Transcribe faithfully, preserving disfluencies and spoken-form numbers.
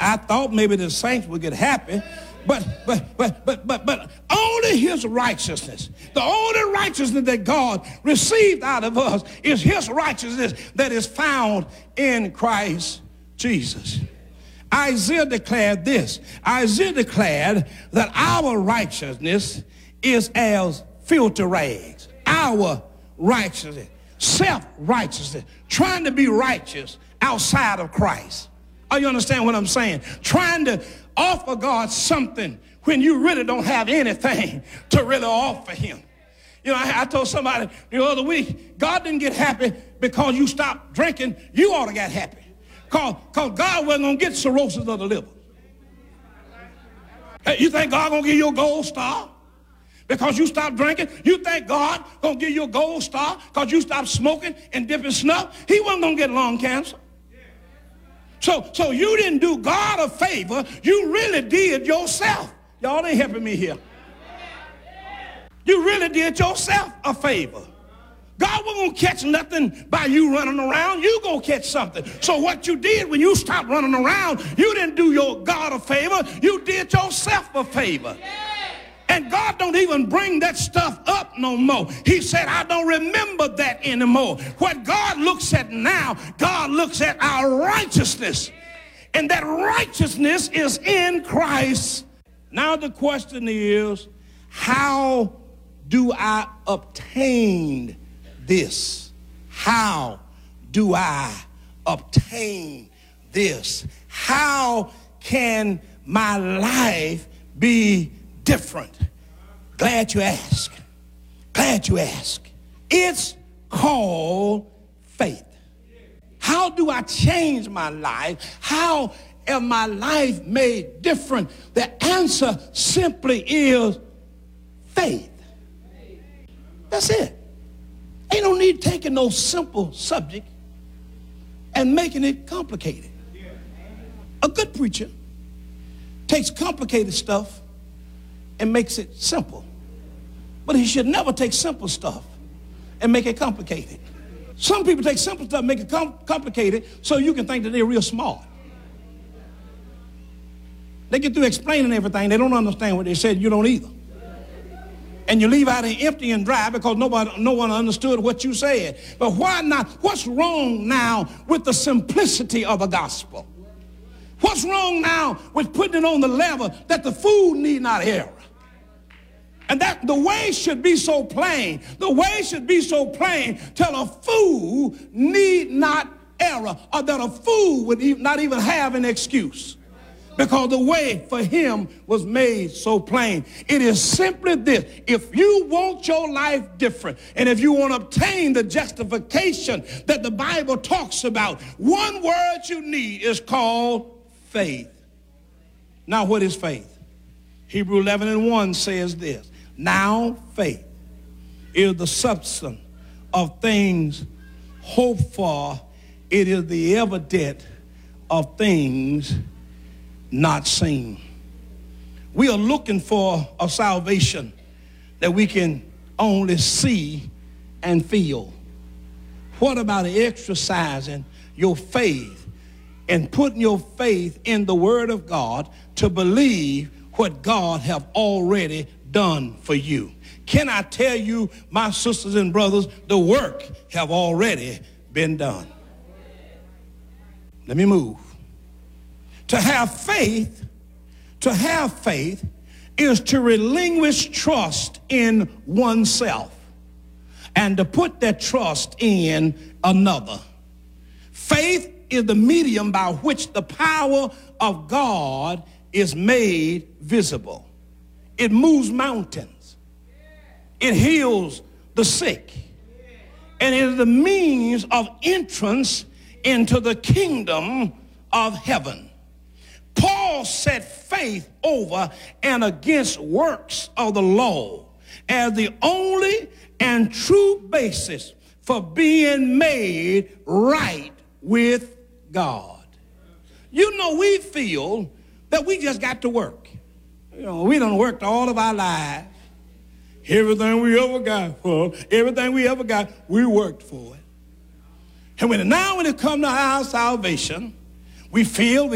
I thought maybe the saints would get happy, but but but but but but only his righteousness, the only righteousness that God received out of us is his righteousness that is found in Christ Jesus. Isaiah declared this. Isaiah declared that our righteousness is as filthy rags. Our righteousness, self-righteousness, trying to be righteous outside of Christ. Oh, you understand what I'm saying? Trying to offer God something when you really don't have anything to really offer him. You know, I, I told somebody the other week, God didn't get happy because you stopped drinking. You ought to get happy. Because God wasn't going to get cirrhosis of the liver. Hey, you think God going to give you a gold star because you stopped drinking? You think God going to give you a gold star because you stopped smoking and dipping snuff? He wasn't going to get lung cancer. So, so you didn't do God a favor. You really did yourself. Y'all ain't helping me here. You really did yourself a favor. God wasn't going to catch nothing by you running around. You going to catch something. So what you did when you stopped running around, you didn't do your God a favor. You did yourself a favor. And God don't even bring that stuff up no more. He said, I don't remember that anymore. What God looks at now, God looks at our righteousness. And that righteousness is in Christ. Now the question is, how do I obtain this? How do I obtain this? How can my life be different? Glad you ask. Glad you ask. It's called faith. How do I change my life? How am my life made different? The answer simply is faith. That's it. Ain't no need taking no simple subject and making it complicated. A good preacher takes complicated stuff and makes it simple. But he should never take simple stuff and make it complicated. Some people take simple stuff and make it com- complicated so you can think that they're real smart. They get through explaining everything. They don't understand what they said. You don't either. And you leave out here empty and dry because nobody, no one understood what you said. But why not? What's wrong now with the simplicity of the gospel? What's wrong now with putting it on the level that the food need not err? And that the way should be so plain. The way should be so plain till a fool need not err, or that a fool would not even have an excuse. Because the way for him was made so plain. It is simply this. If you want your life different, and if you want to obtain the justification that the Bible talks about, one word you need is called faith. Now, what is faith? Hebrews eleven and one says this. Now, faith is the substance of things hoped for. It is the evidence of things not seen. We are looking for a salvation that we can only see and feel. What about exercising your faith and putting your faith in the Word of God to believe what God have already done for you? Can I tell you, my sisters and brothers, the work have already been done. Let me move. To have faith, to have faith is to relinquish trust in oneself and to put that trust in another. Faith is the medium by which the power of God is made visible. It moves mountains. It heals the sick. And it is the means of entrance into the kingdom of heaven. Paul set faith over and against works of the law as the only and true basis for being made right with God. You know, we feel that we just got to work. You know, we done worked all of our lives. Everything we ever got for, everything we ever got, we worked for it. And when now when it comes to our salvation, we feel we